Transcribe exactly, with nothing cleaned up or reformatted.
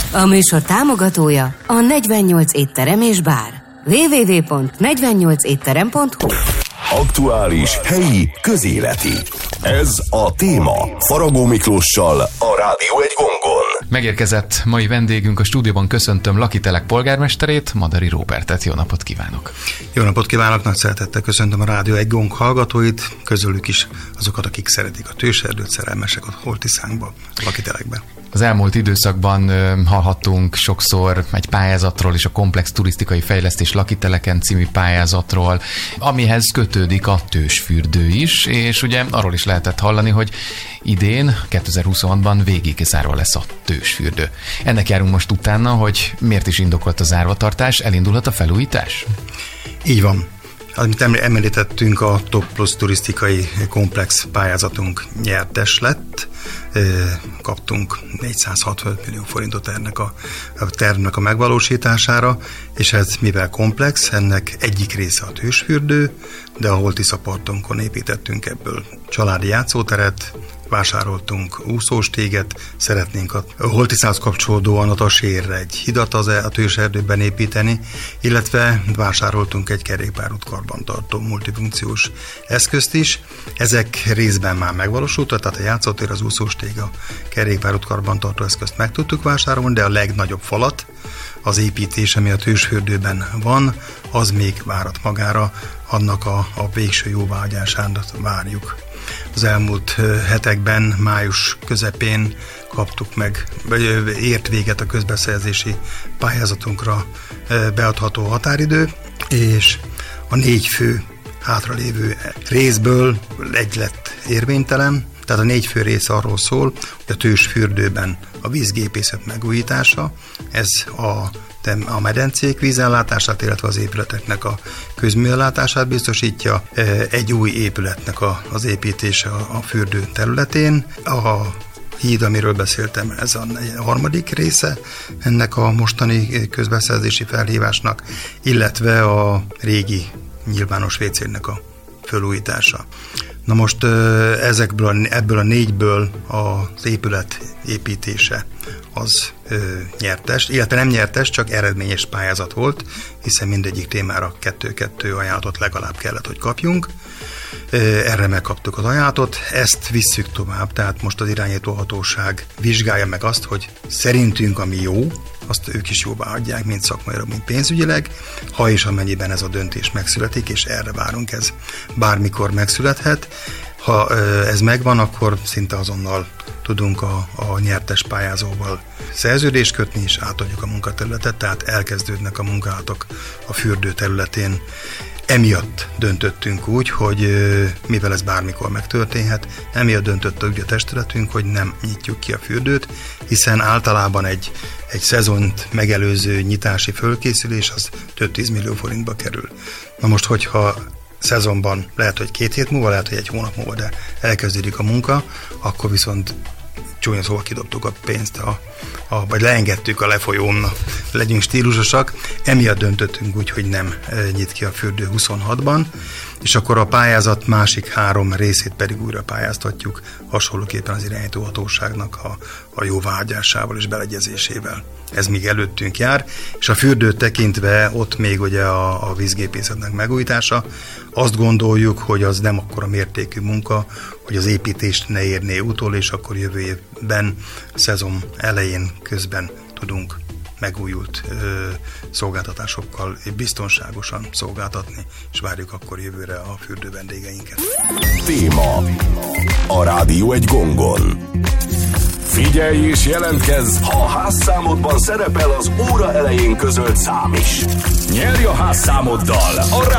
A műsor támogatója a negyvennyolc étterem és bár. double-u double-u double-u pont negyvennyolc étterem pont hu. Aktuális, helyi, közéleti. Ez a téma Faragó Miklóssal a Rádió egy gongon. Megérkezett mai vendégünk a stúdióban, köszöntöm Lakitelek polgármesterét, Madari Róbertet. Jó napot kívánok! Jó napot kívánok, nagy szeretettel köszöntöm a Rádió egy gong hallgatóit, közülük is azokat, akik szeretik a Tőserdőt, szerelmesek a Holtiszánkba, a Lakitelekben. Az elmúlt időszakban ö, hallhattunk sokszor egy pályázatról és a Komplex Turisztikai Fejlesztés Lakiteleken című pályázatról, amihez kötődik a Tősfürdő is, és ugye arról is lehetett hallani, hogy idén, kétezer-huszonhatban végig zárva lesz a Tősfürdő. Ennek járunk most utána, hogy miért is indokolt a zárvatartás, elindulhat a felújítás? Így van. Amit említettünk, a Top Plus turisztikai komplex pályázatunk nyertes lett. Kaptunk négyszázhatvan millió forintot ennek a, a tervnek a megvalósítására, és ez mivel komplex, ennek egyik része a Tősfürdő, de a Holtisza partonkon építettünk ebből családi játszóteret, vásároltunk úszóstéget, szeretnénk a Holtiszához kapcsolódóan a Tasérre egy hidat az a Tőserdőben építeni, illetve vásároltunk egy kerékpárút karbantartó multifunkciós eszközt is. Ezek részben már megvalósultak, tehát a játszótér, az úszóstég, a kerékpárút karbantartó eszközt meg tudtuk vásárolni, de a legnagyobb falat, az építés, ami a Tősfürdőben van, az még várat magára, annak a, a végső jóváhagyását várjuk. Az elmúlt hetekben, május közepén kaptuk meg, ért véget a közbeszerzési pályázatunkra beadható határidő, és a négy fő hátralévő részből egy lett érvénytelen, tehát a négy fő rész arról szól, hogy a Tősfürdőben a vízgépészet megújítása, ez a a medencék vízellátását, illetve az épületeknek a közműellátását biztosítja, egy új épületnek az építése a fürdő területén. A híd, amiről beszéltem, ez a harmadik része ennek a mostani közbeszerzési felhívásnak, illetve a régi nyilvános vécének a felújítása. Na most ezekből, ebből a négyből az épület építése az ö, nyertes, illetve nem nyertes, csak eredményes pályázat volt, hiszen mindegyik témára kettő-kettő ajánlatot legalább kellett, hogy kapjunk. Ö, erre megkaptuk az ajánlatot, ezt visszük tovább, tehát most az irányítóhatóság vizsgálja meg azt, hogy szerintünk ami jó, azt ők is jóvá adják, mint szakmailag, mint pénzügyileg, ha és amennyiben ez a döntés megszületik, és erre várunk, ez bármikor megszülethet. Ha ez megvan, akkor szinte azonnal tudunk a, a nyertes pályázóval szerződést kötni, és átadjuk a munkaterületet, tehát elkezdődnek a munkálatok a fürdő területén. Emiatt döntöttünk úgy, hogy mivel ez bármikor megtörténhet, emiatt döntött úgy a testületünk, hogy nem nyitjuk ki a fürdőt, hiszen általában egy, egy szezont megelőző nyitási fölkészülés az több tízmillió forintba kerül. Na most, hogyha szezonban lehet, hogy két hét múlva, lehet, hogy egy hónap múlva, de elkezdődik a munka, akkor viszont csúnya szóval kidobtuk a pénzt, a, a, vagy leengedtük a lefolyón, legyünk stílusosak. Emiatt döntöttünk úgy, hogy nem nyit ki a fürdő huszonhatban, és akkor a pályázat másik három részét pedig újra pályáztatjuk, hasonlóképpen az irányítóhatóságnak a, a jóváhagyásával és beleegyezésével. Ez még előttünk jár, és a fürdőt tekintve ott még ugye a, a vízgépészetnek megújítása. Azt gondoljuk, hogy az nem akkora mértékű munka, hogy az építést ne érné utol, és akkor jövő évben, a szezon elején közben tudunk megújult ö, szolgáltatásokkal biztonságosan szolgáltatni, és várjuk akkor jövőre a fürdő vendégeinket. Téma a Rádió egy gongon. Figyelj és jelentkezz, ha a házszámodban szerepel az óra elején közölt szám is. Nyerj a házszámoddal! A